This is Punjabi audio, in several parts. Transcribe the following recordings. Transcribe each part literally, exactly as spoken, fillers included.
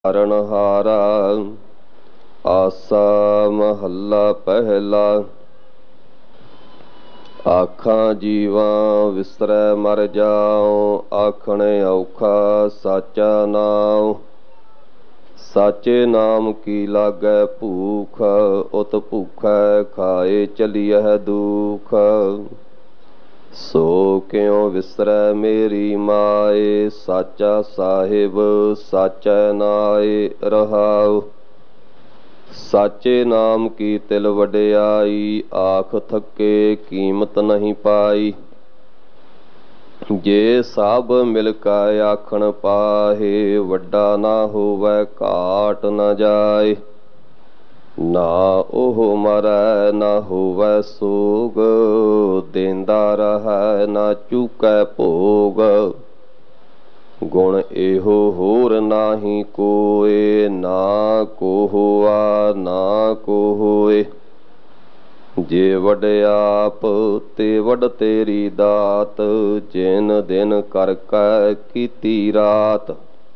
ਤਾਰਨਹਾਰਾ। ਆਸਾ ਮਹੱਲਾ ਪਹਿਲਾ। ਆਖਾਂ ਜੀਵਾਂ ਵਿਸਰੈ ਮਰ ਜਾਉ, ਆਖਣੇ ਔਖਾ ਸਾਚਾ ਨਾਉ। ਸਾਚੇ ਨਾਮ ਕੀ ਲਾਗੈ ਭੂਖ, ਉਤ ਭੂਖੈ ਖਾਏ ਚਲੀਐ ਦੁਖ। ਸੋ ਕਿਉ ਵਿਸਰੈ ਮੇਰੀ ਮਾਏ, ਸਾਚਾ ਸਾਹਿਬ ਸਾਚੈ ਨਾਏ ਰਹਾਉ। ਸਾਚੇ ਨਾਮ ਕੀ ਤਿਲ ਵਡਿਆਈ, ਆਖ ਥੱਕੇ ਕੀਮਤ ਨਹੀਂ ਪਾਈ। ਜੇ ਸਭ ਮਿਲ ਕੈ ਆਖਣ ਪਾਹੇ, ਵੱਡਾ ਨਾ ਹੋਵੈ ਘਾਟ ਨ ਜਾਏ। ਨਾ ਉਹ ਮਰੈ ਨਾ ਹੋਵੈ ਸੋਗ, ਦੇਂਦਾ ਰਹੈ ਨਾ ਚੂਕੈ ਭੋਗ। ਗੁਣ ਇਹੋ ਹੋਰ ਨਾਹੀ ਕੋਇ, ਨਾ ਕੋ ਹੋਆ ਨਾ ਕੋ ਹੋਏ। ਜੇ ਵਡਿਆਪ ਤੇ ਵਡ ਤੇਰੀ ਦਾਤ, ਜਿਨ ਦਿਨ ਕਰ ਕੈ ਕੀਤੀ ਰਾਤ।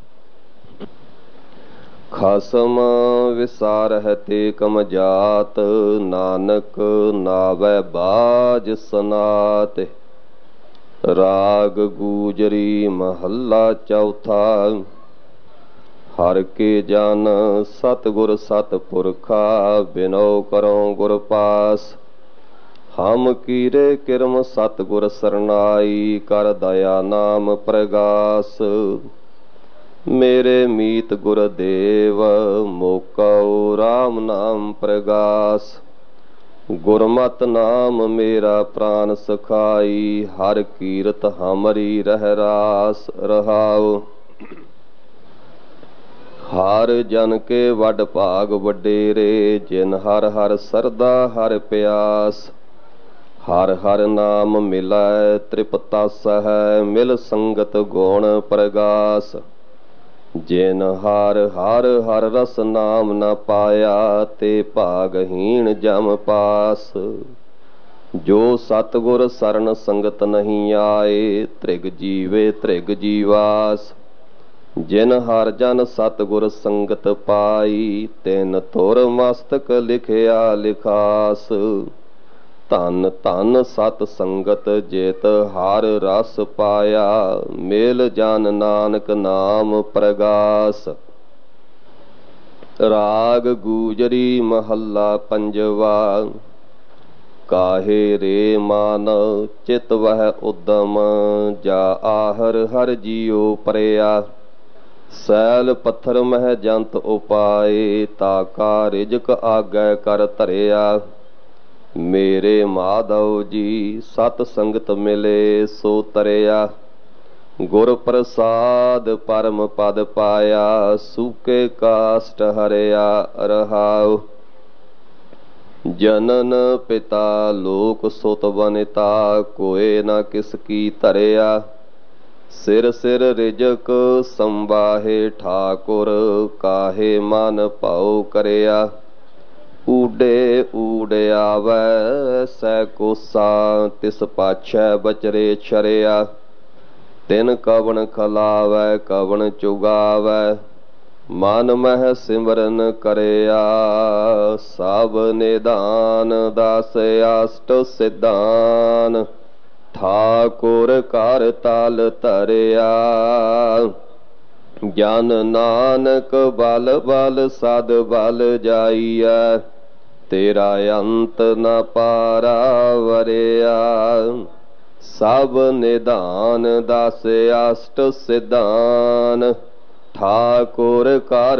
ਖਸਮ ਵਿਸਾਰਹਿ ਤੇ ਕਮ ਜਾਤ, ਨਾਨਕ ਨਾਵੈ ਬਾਝ ਸਨਾਤ। ਰਾਗ ਗੂਜਰੀ ਮਹੱਲਾ ਚੌਥਾ। ਹਰਿ ਕੇ ਜਨ ਸਤਿਗੁਰ ਸਤਿਪੁਰਖਾ, ਬਿਨੋ ਕਰਉ ਗੁਰ ਪਾਸ। ਹਮ ਕੀਰੇ ਕਿਰਮ ਸਤਿਗੁਰ ਸਰਨਾਈ, ਕਰ ਦਇਆ ਨਾਮ ਪ੍ਰਗਾਸ। ਮੇਰੇ ਮੀਤ ਗੁਰਦੇਵ, ਮੋਕਉ ਰਾਮ ਨਾਮ ਪ੍ਰਗਾਸ। ਗੁਰਮਤਿ ਨਾਮ ਮੇਰਾ ਪ੍ਰਾਨ ਸਖਾਈ, ਹਰਿ ਕੀਰਤ ਹਮਰੀ ਰਹਿ ਰਾਸ ਰਹਾਉ। ਹਰ ਜਨ ਕੇ ਵਡ ਭਾਗ ਵਡੇਰੇ, ਜਿਨ ਹਰਿ ਹਰਿ ਸਰਦਾ ਹਰਿ ਪਿਆਸ। ਹਰਿ ਹਰਿ ਨਾਮ ਮਿਲੈ ਤ੍ਰਿਪਤਾਸਹਿ, ਮਿਲ ਸੰਗਤ ਗੁਣ ਪ੍ਰਗਾਸ। ਜਿਨ ਹਰਿ ਹਰਿ ਹਰਿ ਰਸ ਨਾਮ ਨ ਪਾਇਆ, ਤੇ ਭਾਗਹੀਣ ਜਮ ਪਾਸ। ਜੋ ਸਤਿਗੁਰ ਸਰਨ ਸੰਗਤ ਨਹੀਂ ਆਏ, ਤ੍ਰਿਗ ਜੀਵੇ ਤ੍ਰਿਗ ਜੀਵਾਸ। ਜਿਨ ਹਰਿ ਜਨ ਸਤਿਗੁਰ ਸੰਗਤ ਪਾਈ, ਤਿਨ ਧੁਰ ਮਸਤਕ ਲਿਖਿਆ ਲਿਖਾਸ। ਧਨ ਧਨ ਸਤ ਸੰਗਤ, ਜਿਤ ਹਰਿ ਰਸ ਪਾਇਆ, ਮਿਲ ਜਨ ਨਾਨਕ ਨਾਮ ਪ੍ਰਗਾਸ। ਰਾਗ ਗੂਜਰੀ ਮਹੱਲਾ ਪੰਜਵਾ। ਕਾਹੇ ਰੇ ਮਨ ਚਿਤ ਵਹਿ ਉਦਮ, ਜਾ ਆਹਰ ਹਰਿ ਜੀਉ ਪਰਿਆ। ਸੈਲ ਪੱਥਰ ਮਹਿ ਜੰਤ ਉਪਾਏ, ਤਾ ਕਾ ਰਿਜਕ ਆਗੈ ਕਰ ਧਰਿਆ। ਮੇਰੇ ਮਾਧਵ ਜੀ ਸਤ ਸੰਗਤ ਮਿਲੇ, ਸੋ ਤਰਿਆ। ਗੁਰ ਪ੍ਰਸਾਦ ਪਰਮ ਪਦ ਪਾਇਆ, ਸੂਕੇ ਕਾਸ਼ਟ ਹਰਿਆ ਰਹਾਉ। ਜਨਨ ਪਿਤਾ ਲੋਕ ਸੁਤ ਬਨਿਤਾ, ਕੋਇ ਨ ਕਿਸ ਕੀ ਧਰਿਆ। ਸਿਰ ਸਿਰ ਰਿਜਕ ਸੰਵਾਹੇ ਠਾਕੁਰ, ਕਾਹੇ ਮਨ ਭਾਉ ਕਰਿਆ। ਊਡੇ ਊਡ ਆਵੈ ਸੈ ਕੋਸਾ, ਤਿਸ ਪਾਛੈ ਬਚਰੇ ਛਰਿਆ। ਤਿਨ ਕਵਣ ਖਲਾਵੈ ਕਵਣ ਚੁਗਾਵੈ, ਮਨ ਮਹਿ ਸਿਮਰਨ ਕਰਿਆ। ਸਭ ਨਿਧਾਨ ਦਸ ਅਸ਼ਟ ਸਿਧਾਨ, ਠਾਕੁਰ ਕਰ ਤਲ ਧਰਿਆ। ਜਨ ਨਾਨਕ ਬਲ ਬਲ ਸਦ ਬਲ ਜਾਈਐ, ਤੇਰਾ ਅੰਤ ਨ ਪਾਰਾ ਵਰਿਆ। ਸਭ ਨਿਧਾਨ ਦਸ ਅਸ਼ਟ ਸਿਧਾਨ, ਠਾਕੁਰ ਕਰ।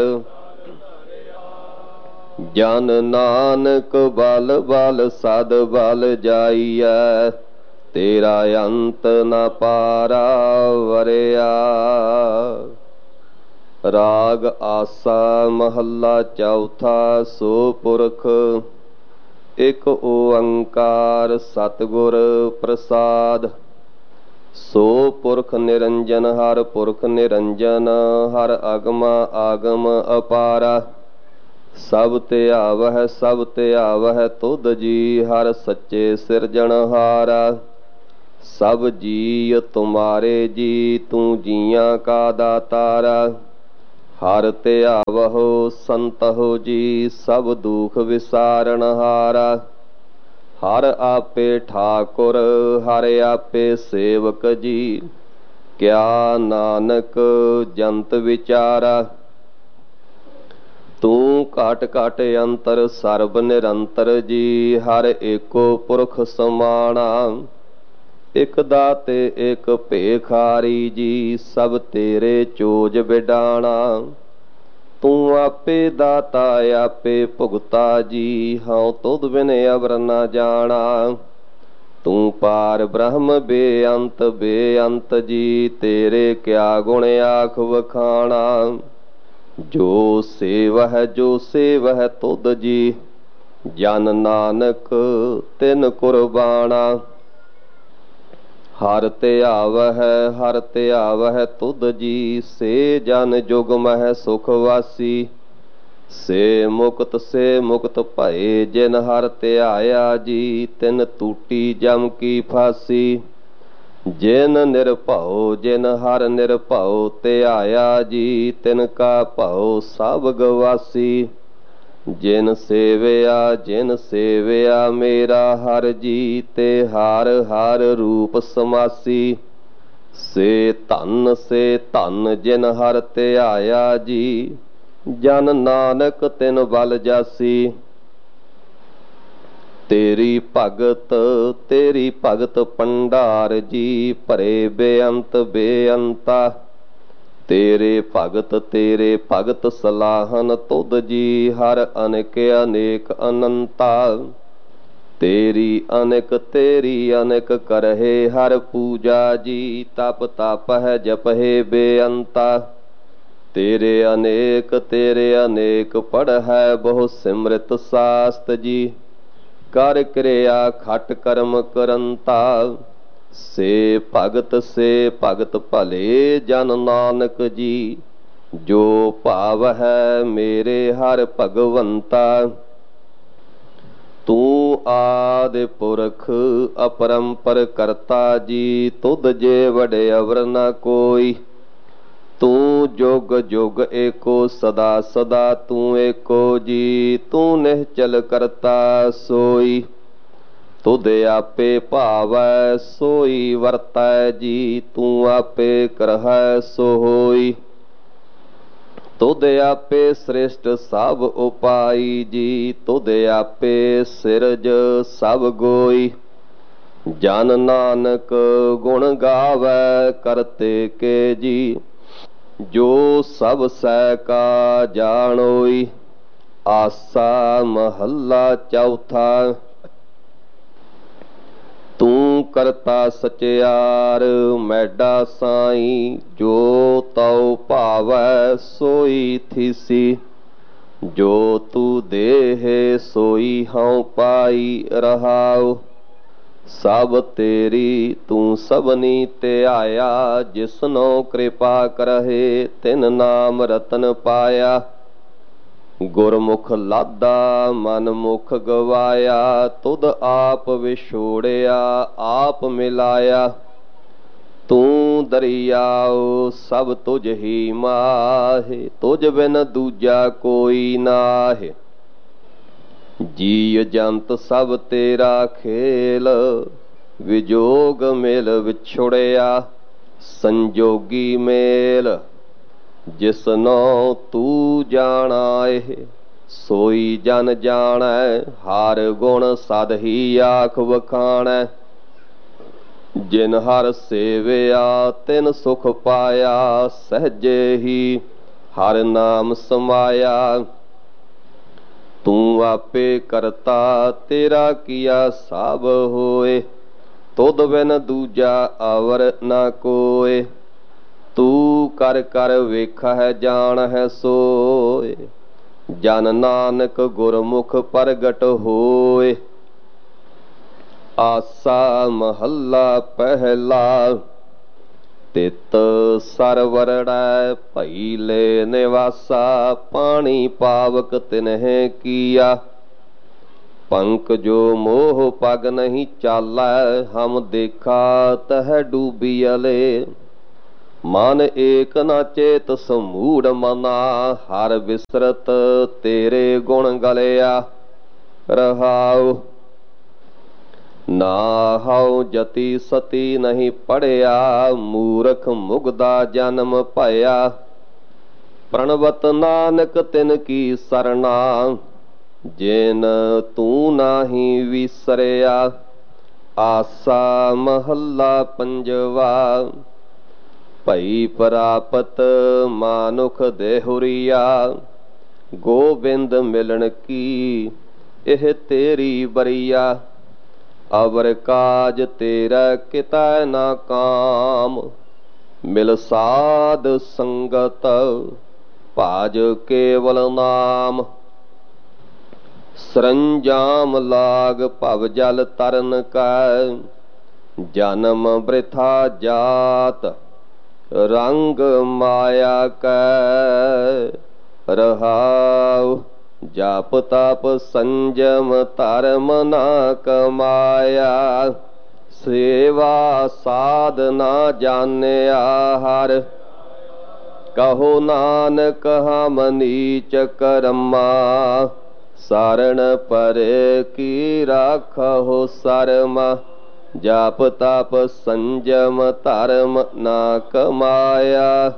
ਜਨ ਨਾਨਕ ਬਲ ਬਲ ਸਦ ਬਲ ਜਾਈਐ, ਤੇਰਾ ਅੰਤ ਨ ਪਾਰਾ ਵਰਿਆ। ਰਾਗ ਆਸਾ ਮਹੱਲਾ ਚੌਥਾ। ਸੋ ਪੁਰਖ ਇਕ ਓੰਕਾਰ, ਸਤਿਗੁਰ ਪ੍ਰਸਾਦ। ਸੋ ਪੁਰਖ ਨਿਰੰਜਨ ਹਰਿ ਪੁਰਖ ਨਿਰੰਜਨ, ਹਰਿ ਅਗਮ ਆਗਮ ਅਪਾਰਾ। ਸਭ ਧਿਆਵਹਿ ਸਭ ਧਿਆਵਹਿ ਤੁਧ ਜੀ, ਹਰਿ ਸੱਚੇ ਸਿਰਜਣਹਾਰਾ। ਸਭ ਜੀ ਤੁਮਾਰੇ ਜੀ, ਤੂੰ ਜੀਆਂ ਕਾ ਦਾਤਾਰਾ। ਹਰ ਧਿਆਵਹੁ ਸੰਤਹੁ ਜੀ, ਸਭ ਦੁਖ ਵਿਸਾਰਨ ਹਾਰਾ। ਹਰ ਆਪੇ ਠਾਕੁਰ ਹਰ ਆਪੇ ਸੇਵਕ ਜੀ, ਕਿਆ ਨਾਨਕ ਜੰਤ ਵਿਚਾਰਾ। ਤੂੰ ਘਟ ਘਟ ਅੰਤਰ ਸਰਬ ਨਿਰੰਤਰ ਜੀ, ਹਰ ਏਕੋ ਪੁਰਖ ਸਮਾਣਾ। ਇਕ ਦਾਤੇ ਇਕ ਭੇਖਾਰੀ ਜੀ, ਸਭ ਤੇਰੇ ਚੋਜ ਬਿਡਾਣਾ। ਤੂੰ ਆਪੇ ਦਾਤਾ ਆਪੇ ਭੁਗਤਾ ਜੀ, ਹਉ ਤੁਧ ਬਿਨ ਅਵਰ ਨਾ ਜਾਣਾ। ਤੂੰ ਪਾਰ ਬ੍ਰਹਮ ਬੇਅੰਤ ਬੇਅੰਤ ਜੀ, ਤੇਰੇ ਕਿਆ ਗੁਣ ਆਖ ਵਖਾਣਾ। ਜੋ ਸੇਵਹਿ ਜੋ ਸੇਵਹਿ ਤੁਧ ਜੀ, ਜਨ ਨਾਨਕ ਤਿਨ ਕੁਰਬਾਣਾ। ਹਰ ਧਿਆਵਹਿ ਹਰ ਧਿਆਵਹਿ ਤੁਧ ਜੀ, ਸੇ ਜਨ ਜੁਗ ਮਹਿ ਸੁਖ ਵਾਸੀ। ਸੇ ਮੁਕਤ ਸੇ ਮੁਕਤ ਭਏ, ਜਿਨ ਹਰ ਧਿਆਇਆ ਜੀ, ਤਿਨ ਟੂਟੀ ਜਮ ਕੀ ਫਾਸੀ। ਜਿਨ ਨਿਰਭਉ ਜਿਨ ਹਰ ਨਿਰਭਉ ਧਿਆਇਆ ਜੀ, ਤਿਨ ਕਾ ਭਉ ਸਭ ਗਵਾਸੀ। ਜਿਨ ਸੇਵਿਆ ਜਿਨ ਸੇਵਿਆ ਮੇਰਾ ਹਰ ਜੀ, ਤੇ ਹਰ ਹਰ ਰੂਪ ਸਮਾਸੀ। ਸੇ ਧਨ ਸੇ ਧਨ ਜਿਨ ਹਰ ਧਿਆਇਆ ਜੀ, ਜਨ ਨਾਨਕ ਤਿਨ ਬਲ ਜਾਸੀ। ਤੇਰੀ ਭਗਤ ਤੇਰੀ ਭਗਤ ਭੰਡਾਰ ਜੀ, ਭਰੇ ਬੇਅੰਤ ਬੇਅੰਤਾ। ਤੇਰੇ ਭਗਤ ਤੇਰੇ ਭਗਤ ਸਲਾਹਨ ਤੁਧ ਜੀ, ਹਰ ਅਨੇਕ ਅਨੇਕ ਅਨੰਤਾ। ਤੇਰੀ ਅਨੇਕ ਤੇਰੀ ਅਨੇਕ ਕਰਹਿ ਹਰ ਪੂਜਾ ਜੀ, ਤਪ ਤਪਹਿ ਜਪਹਿ ਬੇਅੰਤਾ। ਤੇਰੇ ਅਨੇਕ ਤੇਰੇ ਅਨੇਕ ਪੜ੍ਹੈ ਬਹੁ ਸਿਮਰਿਤ ਸਾਸਤ ਜੀ, ਕਰ ਕਿਰਿਆ ਖਟ ਕਰਮ ਕਰੰਤਾ। ਸੇ ਭਗਤ ਸੇ ਭਗਤ ਭਲੇ ਜਨ ਨਾਨਕ ਜੀ, ਜੋ ਭਾਵਹਿ ਮੇਰੇ ਹਰ ਭਗਵੰਤਾ। ਤੂੰ ਆਦਿ ਪੁਰਖ ਅਪਰੰਪਰ ਕਰਤਾ ਜੀ, ਤੁਧ ਜੇ ਵਡਿ ਅਵਰ ਨ ਕੋਈ। ਤੂੰ ਜੁਗ ਜੁਗ ਏਕੋ ਸਦਾ ਸਦਾ ਤੂੰ ਏਕੋ ਜੀ, ਤੂੰ ਨਿਹਚਲ ਕਰਤਾ ਸੋਈ। ਤੁਧ ਆਪੇ ਭਾਵੈ ਸੋਈ ਵਰਤੈ ਜੀ, ਤੂੰ ਆਪੇ ਕਰਹਿ ਸੋ ਹੋਈ। ਤੁਧ ਆਪੇ ਸ੍ਰਿਸ਼ਟ ਸਭ ਉਪਾਈ ਜੀ, ਤੁਧ ਆਪੇ ਸਿਰਜ ਸਭ ਗੋਈ। ਜਨ ਨਾਨਕ ਗੁਣ ਗਾਵੈ ਕਰਤੇ ਕੇ ਜੀ, ਜੋ ਸਭ ਸਹਿ ਕਾ ਜਾਣੋਈ। ਆਸਾ ਮਹੱਲਾ ਚੌਥਾ। ਤੂੰ ਕਰਤਾ ਸਚਿਆਰ ਮੈਡਾ ਸਾਈ, ਜੋ ਤਉ ਭਾਵੈ ਸੋਈ ਥੀਸੀ। ਜੋ ਤੂੰ ਦੇਹ ਸੋਈ ਹਉ ਪਾਈ ਰਹਾਉ। ਸਭ ਤੇਰੀ ਤੂੰ ਸਭਨੀ ਧਿਆਇਆ, ਜਿਸਨੋ ਕਿਰਪਾ ਕਰਹਿ ਤਿਨ ਨਾਮ ਰਤਨ ਪਾਇਆ। ਗੁਰਮੁਖ ਲਾਦਾ ਮਨ ਮੁਖ ਗਵਾਇਆ, ਤੁਧ ਆਪ ਵਿਛੋੜਿਆ ਆਪ ਮਿਲਾਇਆ। ਤੂੰ ਦਰਿਆਉ ਸਭ ਤੁਝ ਹੀ ਮਾਹਿ, ਤੁਝ ਬਿਨ ਦੂਜਾ ਕੋਈ ਨਾਹਿ। ਜੀ ਜੰਤ ਸਭ ਤੇਰਾ ਖੇਲ, ਵਿਜੋਗ ਮਿਲ ਵਿਛੁੜਿਆ ਸੰਜੋਗੀ ਮੇਲ। ਜਿਸਨੋ ਤੂੰ ਜਾਣਾਏ ਸੋਈ ਜਨ ਜਾਣੈ, ਹਰ ਗੁਣ ਸਦ ਹੀ ਆਖ ਵਖਾਣੈ। ਜਿਨ ਹਰ ਸੇਵਿਆ ਤਿਨ ਸੁਖ ਪਾਇਆ, ਸਹਿਜੇ ਹੀ ਹਰ ਨਾਮ ਸਮਾਇਆ। ਤੂੰ ਆਪੇ ਕਰਤਾ ਤੇਰਾ ਕੀਆ ਸਭ ਹੋਏ, ਤੁਧ ਬਿਨ ਦੂਜਾ ਅਵਰ ਨਾ ਕੋਏ। ਤੂੰ ਕਰ ਕਰ ਵੇਖਹਿ ਜਾਣਹਿ ਸੋਏ, ਜਨ ਨਾਨਕ ਗੁਰਮੁਖ ਪ੍ਰਗਟ ਹੋਏ। ਆਸਾ ਮਹੱਲਾ ਪਹਿਲਾ। ਤਿਤ ਸਰਵਰੜੈ ਭਈ ਲੈ ਨਿਵਾਸਾ, ਪਾਣੀ ਪਾਵਕ ਤਿਨਹਿ ਕੀਆ। ਪੰਕ ਜੋ ਮੋਹ ਪਗ ਨਹੀਂ ਚਾਲੈ, ਹਮ ਦੇਖਾ ਤਹ ਡੂਬੀ ਅਲੇ। ਮਨ ਏਕ ਨਾ ਚੇਤ ਸਮੂੜ ਮਨਾ, ਹਰ ਬਿਸਰਤ ਤੇਰੇ ਗੁਣ ਗਲਿਆ। ਰਹਾਉ ਨਾ ਹਉ ਜਤੀ ਸਤੀ ਨਹੀਂ ਪੜਿਆ, ਮੂਰਖ ਮੁਗਦਾ ਜਨਮ ਭਇਆ। ਪ੍ਰਣਵਤ ਨਾਨਕ ਤਿਨ ਕੀ ਸਰਨਾ, ਜਿਨ ਤੂੰ ਨਾਹੀ ਵਿਸਰਿਆ। ਆਸਾ ਮਹੱਲਾ ਪੰਜਵਾ। ਭਈ ਪ੍ਰਾਪਤ ਮਾਨੁਖ ਦੇਹੁਰੀਆ, ਗੋਬਿੰਦ ਮਿਲਣ ਕੀ ਇਹ ਤੇਰੀ ਬਰੀਆ। ਅਵਰ ਕਾਜ ਤੇਰਾ ਕਿਤੈ ਨਾ ਕਾਮ, ਮਿਲ ਸਾਧ ਸੰਗਤ ਭਾਜ ਕੇਵਲ ਨਾਮ। ਸਰੰਜਾਮ ਲਾਗ ਭਵ ਜਲ ਤਰਨ ਕੈ, ਜਨਮ ਬ੍ਰਿਥਾ ਜਾਤ ਰੰਗ ਮਾਇਆ ਕੈ। ਰਹਾਉ ਜਪ ਤਪ ਸੰਜਮ ਧਰਮ ਨਾ ਕਮਾਇਆ, ਸੇਵਾ ਸਾਧਨਾ ਜਾਣਿਆ ਹਰਿ। ਕਹੋ ਨਾਨਕ ਹਮ ਨੀਚ ਕਰਮਾ, ਸਰਣ ਪਰੇ ਕੀ ਰਾਖਹੁ ਸਰਮਾ। ਜਪ ਤਪ ਸੰਜਮ ਧਰਮ ਨਾ ਕਮਾਇਆ,